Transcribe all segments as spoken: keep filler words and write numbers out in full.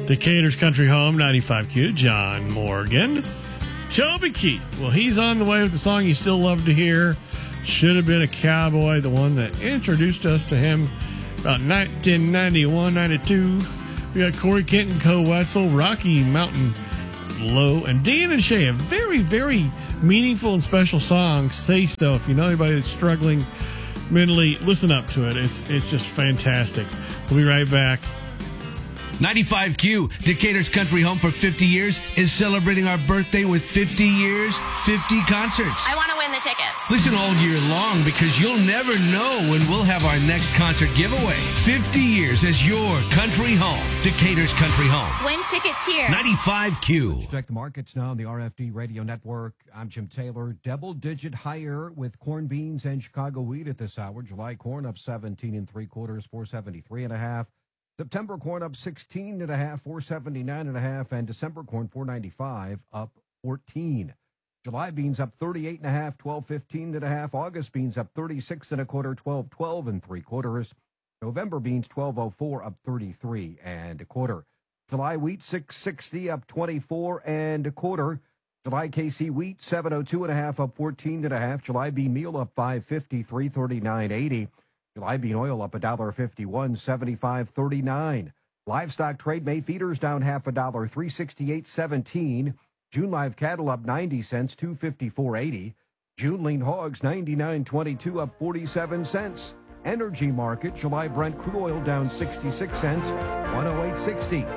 Decatur's Country Home, ninety-five Q, John Morgan. Toby Keith, well, he's on the way with the song you still love to hear. Should have Been a Cowboy, the one that introduced us to him about nineteen ninety-one, ninety-two. We got Corey Kent and Co. Wetzel, Rocky Mountain Low, and Dan and Shay, a very, very meaningful and special song, Say So. If you know anybody that's struggling mentally, listen up to it. It's it's just fantastic. We'll be right back. ninety-five Q, Decatur's Country Home for fifty years, is celebrating our birthday with fifty years, fifty concerts. I want to win the tickets. Listen all year long because you'll never know when we'll have our next concert giveaway. fifty years as your country home. Decatur's Country Home. Win tickets here. ninety-five Q. Let's check the markets now on the R F D Radio Network. I'm Jim Taylor. Double-digit higher with corn, beans, and Chicago wheat at this hour. July corn up seventeen and three quarters, four seventy-three and a half. September corn up sixteen and a half, four seventy-nine and a half, and December corn four ninety-five up fourteen. July beans up thirty-eight and a half, twelve fifteen and a half. August beans up thirty-six and a quarter, twelve twelve and three quarters. November beans twelve oh four up thirty-three and a quarter. July wheat six sixty up twenty-four and a quarter. July K C wheat seven oh two and a half up fourteen and a half. July bean meal up five fifty, three thirty-nine eighty. July bean oil up one fifty-one, seventy-five thirty-nine. Livestock trade May feeders down half a dollar, three sixty-eight seventeen. June live cattle up ninety cents, two fifty-four eighty. June lean hogs ninety-nine twenty-two up forty-seven cents. Energy market July Brent crude oil down sixty-six cents, one oh eight sixty.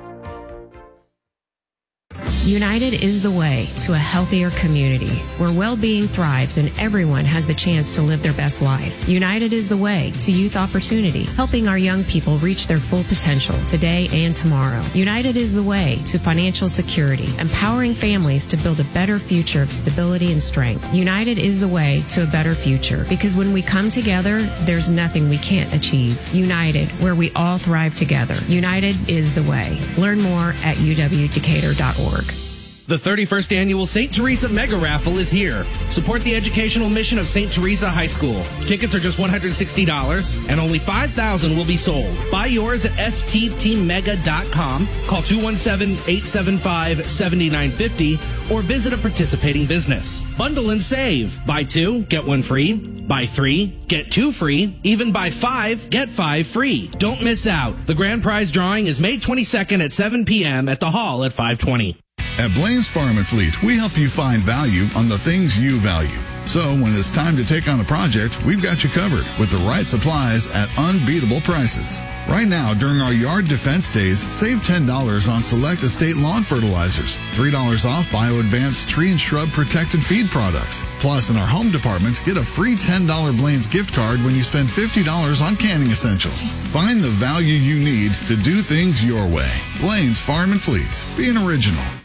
United is the way to a healthier community where well-being thrives and everyone has the chance to live their best life. United is the way to youth opportunity, helping our young people reach their full potential today and tomorrow. United is the way to financial security, empowering families to build a better future of stability and strength. United is the way to a better future because when we come together, there's nothing we can't achieve. United, where we all thrive together. United is the way. Learn more at u w decatur dot org. The thirty-first Annual Saint Teresa Mega Raffle is here. Support the educational mission of Saint Teresa High School. Tickets are just one hundred sixty dollars, and only five thousand will be sold. Buy yours at s t t mega dot com, call two one seven, eight seven five, seven nine five zero, or visit a participating business. Bundle and save. Buy two, get one free. Buy three, get two free. Even buy five, get five free. Don't miss out. The grand prize drawing is May twenty-second at seven p.m. at the hall at five twenty. At Blaine's Farm and Fleet, we help you find value on the things you value. So when it's time to take on a project, we've got you covered with the right supplies at unbeatable prices. Right now, during our yard defense days, save ten dollars on select estate lawn fertilizers, three dollars off Bio Advanced tree and shrub protect and feed products. Plus, in our home department, get a free ten dollars Blaine's gift card when you spend fifty dollars on canning essentials. Find the value you need to do things your way. Blaine's Farm and Fleet. Be an original.